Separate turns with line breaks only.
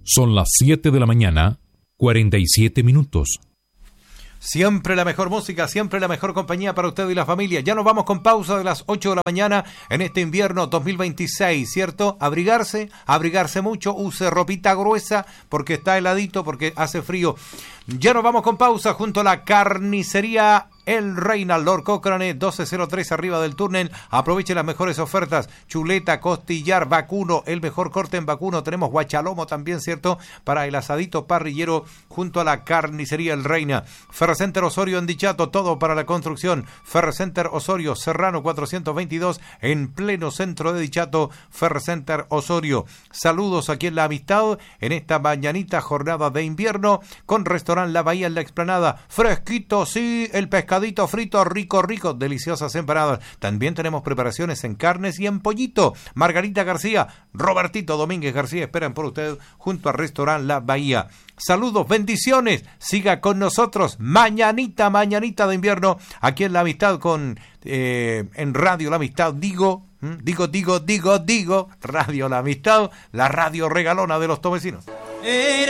Son las 7 de la mañana, 47 minutos.
Siempre la mejor música, siempre la mejor compañía para usted y la familia. Ya nos vamos con pausa de las 8 de la mañana en este invierno 2026, ¿cierto? Abrigarse mucho, use ropita gruesa porque está heladito, porque hace frío. Ya nos vamos con pausa junto a la carnicería El Reina, Lord Cochrane, 1203 arriba del túnel. Aproveche las mejores ofertas. Chuleta, costillar, vacuno, el mejor corte en vacuno. Tenemos guachalomo también, ¿cierto? Para el asadito parrillero junto a la carnicería El Reina. Ferrecenter Osorio en Dichato, todo para la construcción. Ferrecenter Osorio, Serrano 422, en pleno centro de Dichato. Ferrecenter Osorio. Saludos aquí en La Amistad, en esta mañanita jornada de invierno, con restaurante La Bahía en la Explanada. Fresquito, sí, el pescadito frito, rico, deliciosas empanadas. También tenemos preparaciones en carnes y en pollito. Margarita García, Robertito Domínguez García esperan por usted junto al restaurante La Bahía. Saludos, bendiciones, siga con nosotros mañanita de invierno aquí en La Amistad en Radio La Amistad, digo, Radio La Amistad, la radio regalona de los tomecinos.